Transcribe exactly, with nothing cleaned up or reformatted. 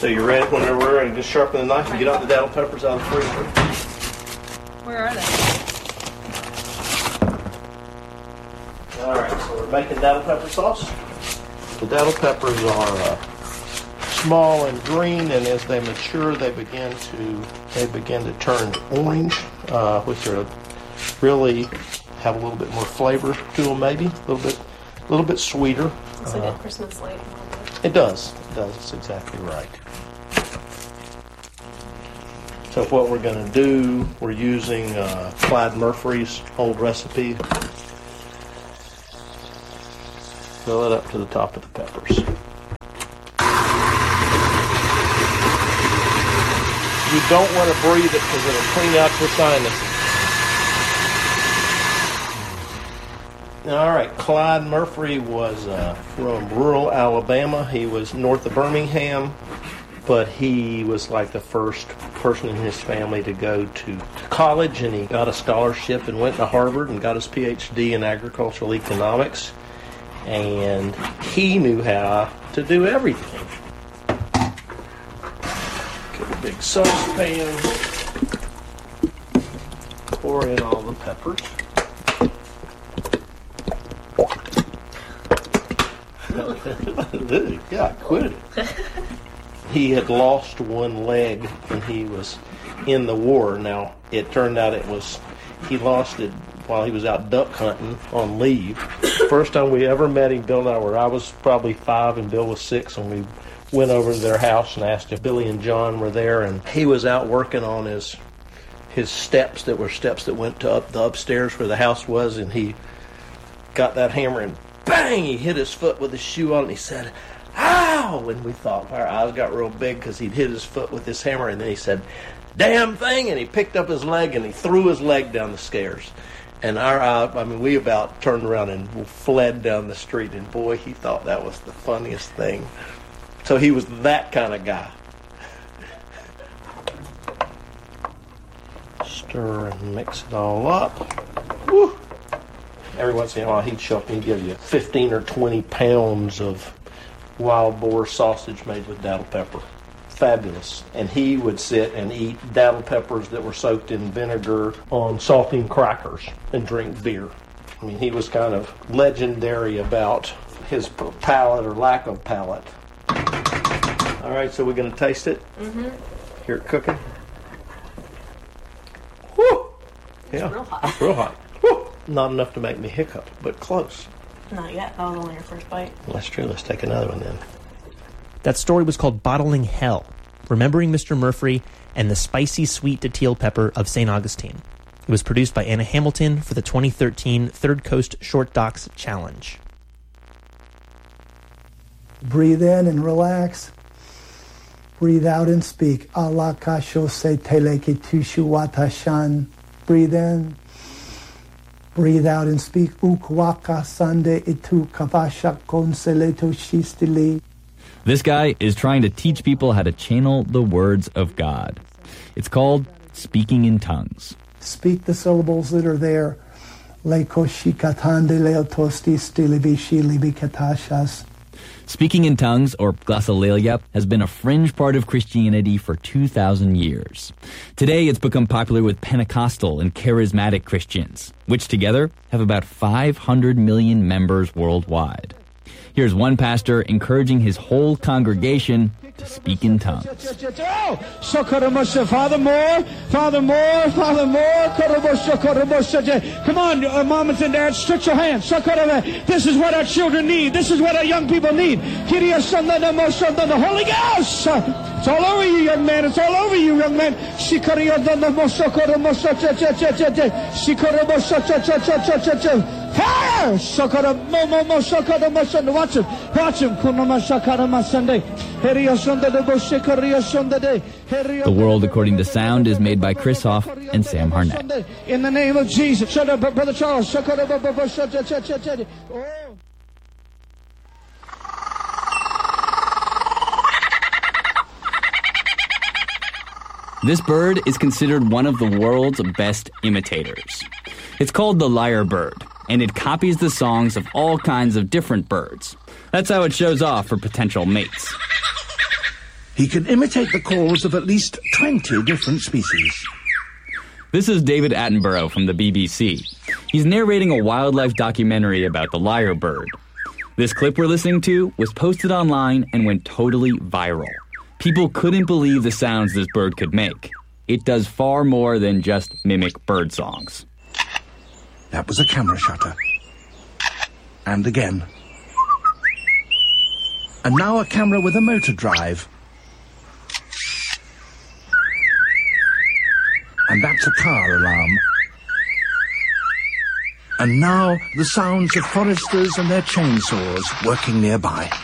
So you're ready whenever we're ready. Just sharpen the knife and get out the daddle peppers out of the freezer. Where are they? All right, so we're making daddle pepper sauce. The daddle peppers are uh, small and green, and as they mature, they begin to they begin to turn orange, uh, which are really have a little bit more flavor to them, maybe a little bit, a little bit sweeter. It's like uh, a Christmas light. It does. It does. It's exactly right. So what we're going to do, we're using uh, Clyde Murphy's old recipe. Fill it up to the top of the peppers. You don't want to breathe it because it'll clean out your sinuses. All right, Clyde Murphy was uh, from rural Alabama. He was north of Birmingham, but he was like the first person in his family to go to college, and he got a scholarship and went to Harvard and got his P H D in agricultural economics, and he knew how to do everything. Get a big saucepan, pour in all the peppers. Yeah, quit it. He had lost one leg when he was in the war. Now, it turned out it was, he lost it while he was out duck hunting on leave. First time we ever met him, Bill and I were, I was probably five and Bill was six, and we went over to their house and asked if Billy and John were there, and he was out working on his his steps that were steps that went to up the upstairs where the house was, and he got that hammer and bang, he hit his foot with his shoe on, and he said, ow! And we thought, our eyes got real big because he'd hit his foot with this hammer, and then he said, damn thing, and he picked up his leg, and he threw his leg down the stairs. And our eye, I mean, we about turned around and fled down the street, and boy, he thought that was the funniest thing. So he was that kind of guy. Stir and mix it all up. Woo! Every once in a while, he'd show up and he'd give you fifteen or twenty pounds of wild boar sausage made with daddle pepper. Fabulous. And he would sit and eat daddle peppers that were soaked in vinegar on saltine crackers and drink beer. I mean, he was kind of legendary about his palate or lack of palate. All right, so we're going to taste it. Mm-hmm. Hear it cooking. Woo! It's yeah, real hot. It's real hot. Woo! Not enough to make me hiccup, but close. Not yet. That was only your first bite. That's true. Let's take another one then. That story was called Bottling Hell, Remembering Mister Murphy and the Spicy Sweet Datil Pepper of Saint Augustine. It was produced by Anna Hamilton for the twenty thirteen Third Coast Short Docs Challenge. Breathe in and relax. Breathe out and speak. Allah kasho se teleki tushu watashan. Breathe in. Breathe out and speak. Ukwaka sande itu kavashak conseleto shistili. This guy is trying to teach people how to channel the words of God. It's called Speaking in Tongues. Speak the syllables that are there. Lekoshikatande leotosti stilibishilibikatashas. Speaking in tongues, or glossolalia, has been a fringe part of Christianity for two thousand years. Today, it's become popular with Pentecostal and charismatic Christians, which together have about five hundred million members worldwide. Here's one pastor encouraging his whole congregation to speak in tongues. Father more, Father more, Father more. Come on, uh, mamas and dads, stretch your hands. This is what our children need. This is what our young people need. The Holy Ghost. It's all over you, young man. It's all over you, young man. Fire! Watch him. Watch him. The World According to Sound is made by Chris Hoff and Sam Harnett. In the name of Jesus. Shut up, Brother Charles. This bird is considered one of the world's best imitators. It's called the lyrebird, and it copies the songs of all kinds of different birds. That's how it shows off for potential mates. He can imitate the calls of at least twenty different species. This is David Attenborough from the B B C. He's narrating a wildlife documentary about the lyrebird. This clip we're listening to was posted online and went totally viral. People couldn't believe the sounds this bird could make. It does far more than just mimic bird songs. That was a camera shutter. And again. And now a camera with a motor drive. And that's a car alarm. And now the sounds of foresters and their chainsaws working nearby.